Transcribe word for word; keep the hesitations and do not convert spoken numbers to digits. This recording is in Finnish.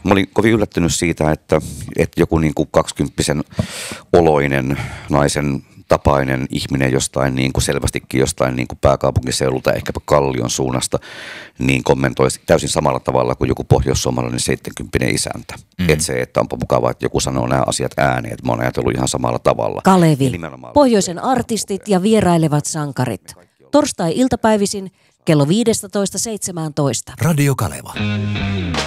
Mä olin kovin yllättynyt siitä, että, että joku niin kuin kaksikymppisen oloinen naisen tapainen ihminen jostain niin kuin selvästikin jostain niin kuin pääkaupunkiseudulta, ehkäpä Kallion suunnasta, niin kommentoisi täysin samalla tavalla kuin joku pohjoissuomalainen seitsemänkymppinen isäntä. Mm. Että se, että onpa mukavaa, että joku sanoo nämä asiat ääneen, että mä oon ajatellut ihan samalla tavalla. Kalevi, pohjoisen artistit ja vierailevat sankarit. Torstai-iltapäivisin kello viisitoista seitsemäntoista. Radio Kaleva.